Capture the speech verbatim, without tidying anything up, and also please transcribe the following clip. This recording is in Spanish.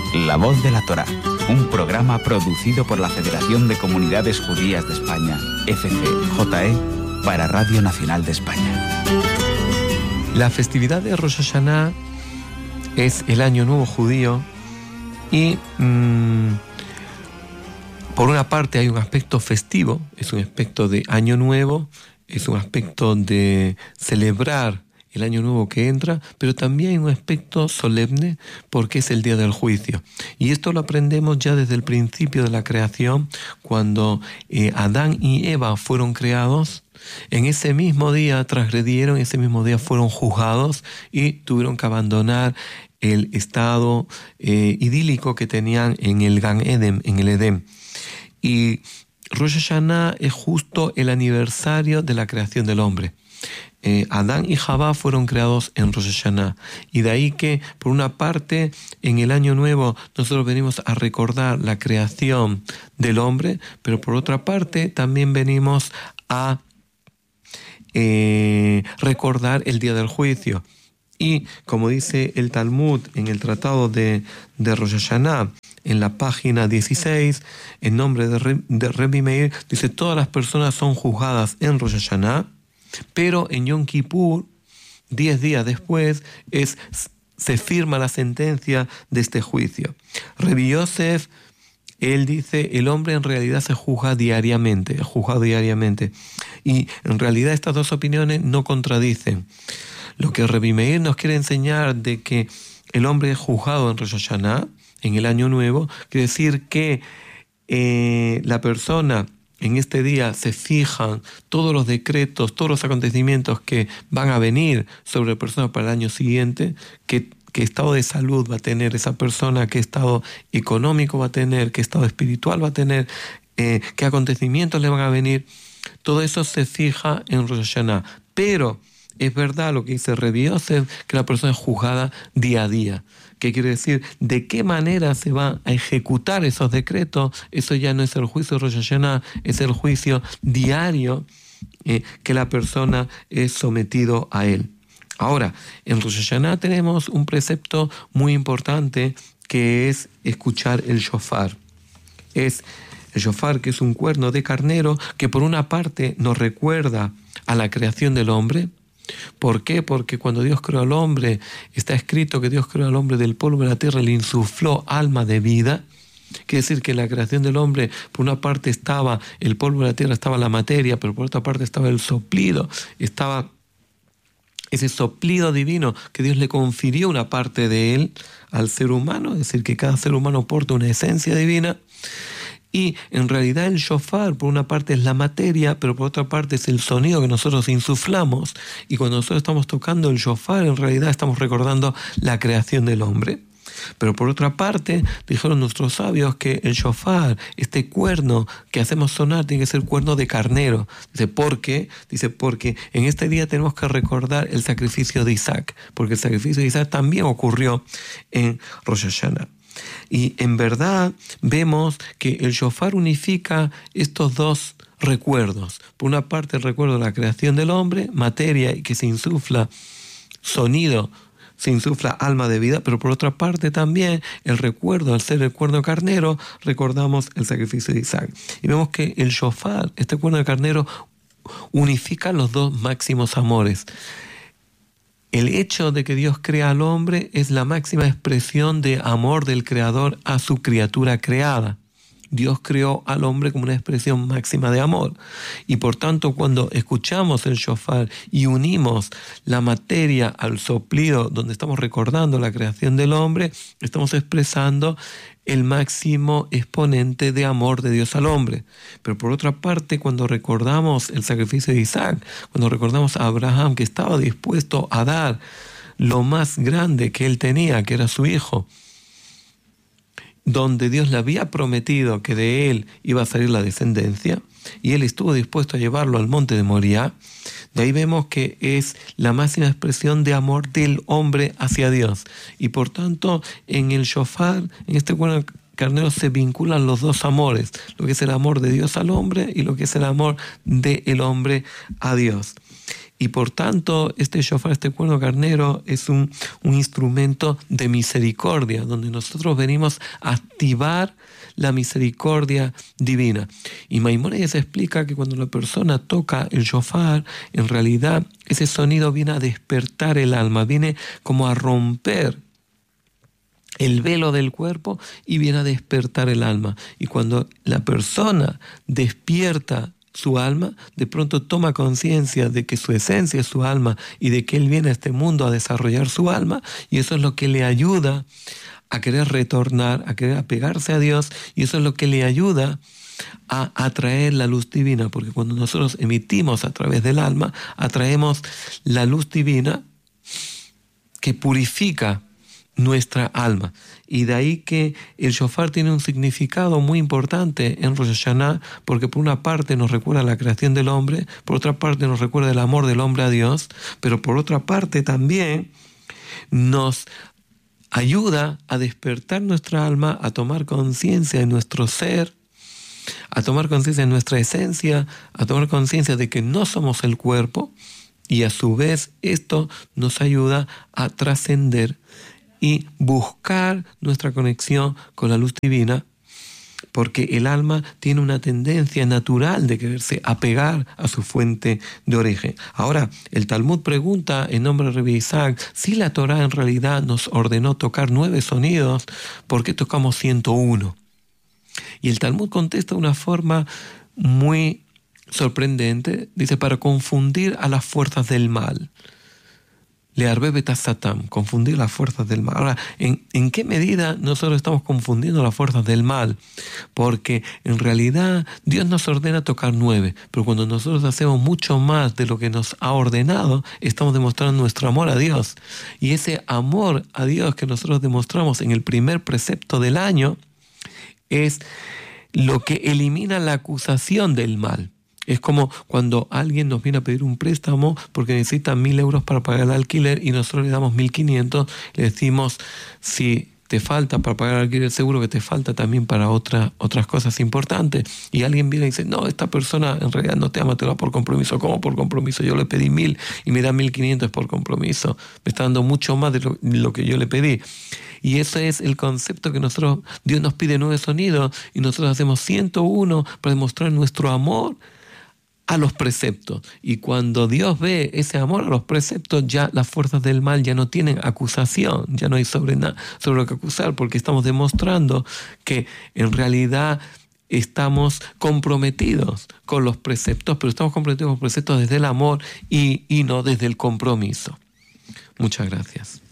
La Voz de la Torá, un programa producido por la Federación de Comunidades Judías de España, F C J E, para Radio Nacional de España. La festividad de Rosh Hashanah es el Año Nuevo Judío y mmm, por una parte hay un aspecto festivo, es un aspecto de Año Nuevo, es un aspecto de celebrar el año nuevo que entra, pero también hay un aspecto solemne porque es el día del juicio. Y esto lo aprendemos ya desde el principio de la creación, cuando eh, Adán y Eva fueron creados. En ese mismo día transgredieron, ese mismo día fueron juzgados y tuvieron que abandonar el estado eh, idílico que tenían en el Gan Eden, en el Edén. Y Rosh Hashanah es justo el aniversario de la creación del hombre. Eh, Adán y Javá fueron creados en Rosh Hashanah, y de ahí que por una parte en el año nuevo nosotros venimos a recordar la creación del hombre, pero por otra parte también venimos a eh, recordar el día del juicio. Y como dice el Talmud en el tratado de, de Rosh Hashanah, en la página dieciséis, en nombre de, Re, de Rebbi Meir, dice: todas las personas son juzgadas en Rosh Hashanah, pero en Yom Kippur, diez días después, es, se firma la sentencia de este juicio. Rebbi Yosef, él dice, el hombre en realidad se juzga diariamente, es juzgado diariamente. Y en realidad estas dos opiniones no contradicen. Lo que Rebbi Meir nos quiere enseñar de que el hombre es juzgado en Rosh Hashanah, en el año nuevo, quiere decir que eh, la persona en este día se fijan todos los decretos, todos los acontecimientos que van a venir sobre la persona para el año siguiente, qué, qué estado de salud va a tener esa persona, qué estado económico va a tener, qué estado espiritual va a tener, eh, qué acontecimientos le van a venir. Todo eso se fija en Rosh Hashanah. Pero es verdad lo que dice Rebbi Yosef, que la persona es juzgada día a día. ¿Qué quiere decir? ¿De qué manera se van a ejecutar esos decretos? Eso ya no es el juicio de Rosh Hashanah, es el juicio diario eh, que la persona es sometido a él. Ahora, en Rosh Hashanah tenemos un precepto muy importante que es escuchar el shofar. Es el shofar, que es un cuerno de carnero que por una parte nos recuerda a la creación del hombre. ¿Por qué? Porque cuando Dios creó al hombre, está escrito que Dios creó al hombre del polvo de la tierra, le insufló alma de vida. Quiere decir que en la creación del hombre, por una parte estaba el polvo de la tierra, estaba la materia, pero por otra parte estaba el soplido, estaba ese soplido divino que Dios le confirió una parte de él al ser humano, es decir, que cada ser humano porta una esencia divina. Y en realidad el shofar, por una parte es la materia, pero por otra parte es el sonido que nosotros insuflamos. Y cuando nosotros estamos tocando el shofar, en realidad estamos recordando la creación del hombre. Pero por otra parte, dijeron nuestros sabios que el shofar, este cuerno que hacemos sonar, tiene que ser cuerno de carnero. Dice, ¿por qué? Dice, porque en este día tenemos que recordar el sacrificio de Isaac, porque el sacrificio de Isaac también ocurrió en Rosh Hashanah. Y en verdad vemos que el shofar unifica estos dos recuerdos. Por una parte el recuerdo de la creación del hombre, materia, y que se insufla sonido, se insufla alma de vida, pero por otra parte también el recuerdo, al ser el cuerno carnero, recordamos el sacrificio de Isaac. Y vemos que el shofar, este cuerno de carnero, unifica los dos máximos amores. El hecho de que Dios crea al hombre es la máxima expresión de amor del Creador a su criatura creada. Dios creó al hombre como una expresión máxima de amor. Y por tanto, cuando escuchamos el shofar y unimos la materia al soplido, donde estamos recordando la creación del hombre, estamos expresando el máximo exponente de amor de Dios al hombre. Pero por otra parte, cuando recordamos el sacrificio de Isaac, cuando recordamos a Abraham, que estaba dispuesto a dar lo más grande que él tenía, que era su hijo, donde Dios le había prometido que de él iba a salir la descendencia, y él estuvo dispuesto a llevarlo al monte de Moriah, de ahí vemos que es la máxima expresión de amor del hombre hacia Dios. Y por tanto, en el shofar, en este cuerno carnero, se vinculan los dos amores, lo que es el amor de Dios al hombre y lo que es el amor del hombre a Dios. Y por tanto, este shofar, este cuerno carnero, es un, un instrumento de misericordia, donde nosotros venimos a activar la misericordia divina. Y Maimónides explica que cuando la persona toca el shofar, en realidad ese sonido viene a despertar el alma, viene como a romper el velo del cuerpo y viene a despertar el alma. Y cuando la persona despierta su alma, de pronto toma conciencia de que su esencia es su alma y de que él viene a este mundo a desarrollar su alma, y eso es lo que le ayuda a querer retornar, a querer apegarse a Dios, y eso es lo que le ayuda a atraer la luz divina, porque cuando nosotros emitimos a través del alma, atraemos la luz divina que purifica nuestra alma. Y de ahí que el shofar tiene un significado muy importante en Rosh Hashanah, porque por una parte nos recuerda la creación del hombre, por otra parte nos recuerda el amor del hombre a Dios, pero por otra parte también nos ayuda a despertar nuestra alma, a tomar conciencia de nuestro ser, a tomar conciencia de nuestra esencia, a tomar conciencia de que no somos el cuerpo, y a su vez esto nos ayuda a trascender y buscar nuestra conexión con la luz divina, porque el alma tiene una tendencia natural de quererse apegar a su fuente de origen. Ahora, el Talmud pregunta en nombre de Rabbi Isaac, si la Torá en realidad nos ordenó tocar nueve sonidos, ¿por qué tocamos ciento uno? Y el Talmud contesta de una forma muy sorprendente, dice, para confundir a las fuerzas del mal. Learbe betasatam, confundir las fuerzas del mal. Ahora, ¿en, ¿en qué medida nosotros estamos confundiendo las fuerzas del mal? Porque en realidad Dios nos ordena tocar nueve, pero cuando nosotros hacemos mucho más de lo que nos ha ordenado, estamos demostrando nuestro amor a Dios. Y ese amor a Dios que nosotros demostramos en el primer precepto del año es lo que elimina la acusación del mal. Es como cuando alguien nos viene a pedir un préstamo porque necesita mil euros para pagar el alquiler y nosotros le damos mil quinientos, le decimos, si te falta para pagar el alquiler, seguro que te falta también para otra, otras cosas importantes. Y alguien viene y dice, no, esta persona en realidad no te ama, te da por compromiso. ¿Cómo por compromiso? Yo le pedí mil y me da mil quinientos por compromiso. Me está dando mucho más de lo, lo que yo le pedí. Y ese es el concepto que nosotros, Dios nos pide nueve sonidos y nosotros hacemos ciento uno para demostrar nuestro amor a los preceptos. Y cuando Dios ve ese amor a los preceptos, ya las fuerzas del mal ya no tienen acusación, ya no hay sobre, nada, sobre lo que acusar, porque estamos demostrando que en realidad estamos comprometidos con los preceptos, pero estamos comprometidos con los preceptos desde el amor y, y no desde el compromiso. Muchas gracias.